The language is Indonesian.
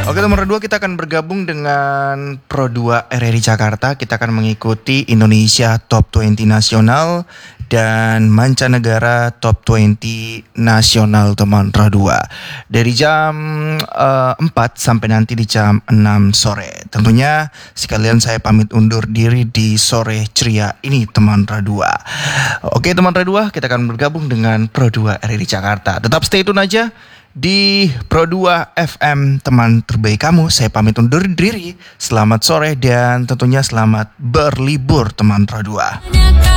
Oke teman Pro 2, kita akan bergabung dengan Pro 2 RRI Jakarta. Kita akan mengikuti Indonesia Top 20 Nasional dan mancanegara Top 20 Nasional teman Pro 2. Dari jam 4 sampai nanti di jam 6 sore. Tentunya sekalian saya pamit undur diri di sore ceria ini teman Pro 2. Oke teman Pro 2, kita akan bergabung dengan Pro 2 RRI Jakarta. Tetap stay tune aja di Pro 2 FM, teman terbaik kamu. Saya pamit undur diri. Selamat sore dan tentunya selamat berlibur teman Pro 2.